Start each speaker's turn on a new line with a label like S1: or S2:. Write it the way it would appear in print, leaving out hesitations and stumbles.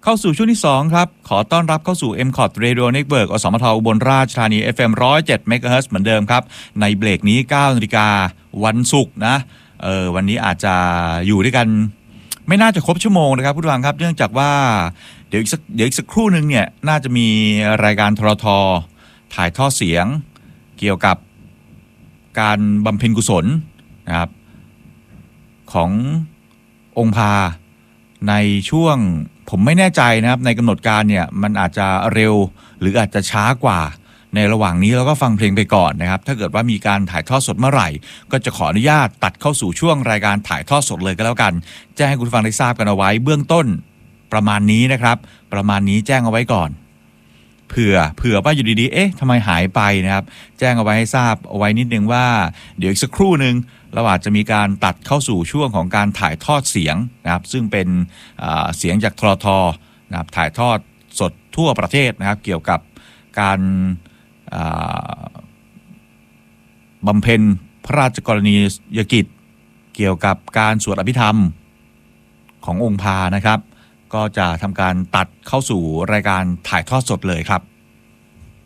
S1: เข้าสู่ช่วงที่2ครับขอต้อนรับเข้าสู่ MCOT Radio Network อสมทอุบลราชธานี FM 107 MHz เหมือนเดิมครับในเบรกนี้ 9 นาฬิกาวันศุกร์นะวันนี้อาจจะอยู่ด้วยกันไม่น่าจะครบชั่วโมงนะครับผู้ฟังครับเนื่องจากว่าเดี๋ยวอีกสักครู่นึงเนี่ยน่าจะมีรายการทรทถ่ายทอดเสียงเกี่ยวกับการบำเพ็ญกุศลนะครับขององค์พาในช่วงผมไม่แน่ใจนะครับในกำหนดการเนี่ยมันอาจจะเร็วหรืออาจจะช้ากว่าในระหว่างนี้เราก็ฟังเพลงไปก่อนนะครับถ้าเกิดว่ามีการถ่ายทอดสดเมื่อไหร่ก็จะขออนุญาตตัดเข้าสู่ช่วงรายการถ่ายทอดสดเลยก็แล้วกันแจ้งให้คุณฟังได้ทราบกันเอาไว้เบื้องต้นประมาณนี้นะครับประมาณนี้แจ้งเอาไว้ก่อนเผื่อว่าอยู่ดีๆเอ๊ะทำไมหายไปนะครับแจ้งเอาไว้ให้ทราบเอาไว้นิดนึงว่าเดี๋ยวอีกสักครู่นึงเราอาจจะมีการตัดเข้าสู่ช่วงของการถ่ายทอดเสียงนะครับซึ่งเป็นเสียงจากทรทนะครับถ่ายทอดสดทั่วประเทศนะครับเกี่ยวกับการบำเพ็ญพระราชกรณียกิจเกี่ยวกับการสวดอภิธรรมขององค์พานะครับก็จะทำการตัดเข้าสู่รายการถ่ายทอดสดเลยครับ